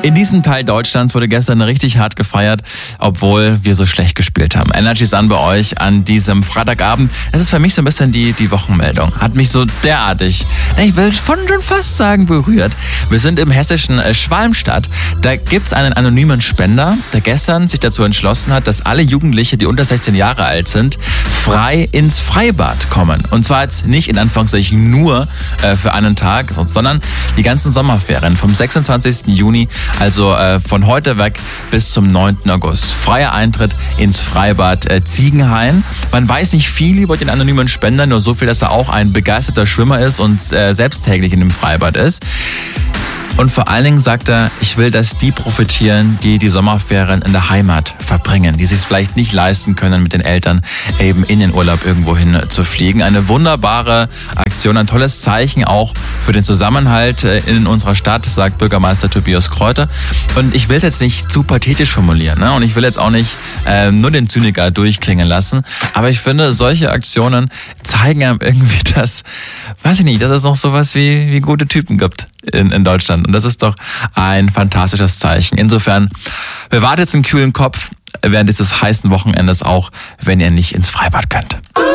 In diesem Teil Deutschlands wurde gestern richtig hart gefeiert, obwohl wir so schlecht gespielt haben. Energy Sun bei euch an diesem Freitagabend. Es ist für mich so ein bisschen die Wochenmeldung. Hat mich so derartig, ich will schon fast sagen, berührt. Wir sind im hessischen Schwalmstadt. Da gibt's einen anonymen Spender, der gestern sich dazu entschlossen hat, dass alle Jugendliche, die unter 16 Jahre alt sind, frei ins Freibad kommen. Und zwar jetzt nicht in Anführungszeichen nur für einen Tag, sondern die ganzen Sommerferien vom 26. Juni, also von heute weg bis zum 9. August. Freier Eintritt ins Freibad Ziegenhain. Man weiß nicht viel über den anonymen Spender, nur so viel, dass er auch ein begeisterter Schwimmer ist und selbst täglich in dem Freibad ist. Und vor allen Dingen sagt er, ich will, dass die profitieren, die die Sommerferien in der Heimat verbringen, die sich es vielleicht nicht leisten können, mit den Eltern eben in den Urlaub irgendwo hin zu fliegen. Eine wunderbare Aktion, ein tolles Zeichen auch für den Zusammenhalt in unserer Stadt, sagt Bürgermeister Tobias Kräuter. Und ich will es jetzt nicht zu pathetisch formulieren, ne? Und ich will jetzt auch nicht nur den Zyniker durchklingen lassen. Aber ich finde, solche Aktionen zeigen einem irgendwie, dass es noch sowas wie gute Typen gibt in Deutschland. Und das ist doch ein fantastisches Zeichen. Insofern, bewahrt jetzt einen kühlen Kopf während dieses heißen Wochenendes auch, wenn ihr nicht ins Freibad könnt.